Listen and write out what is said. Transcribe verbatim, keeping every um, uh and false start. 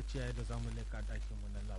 lokaci yayi da zamu leka ɗakin mu na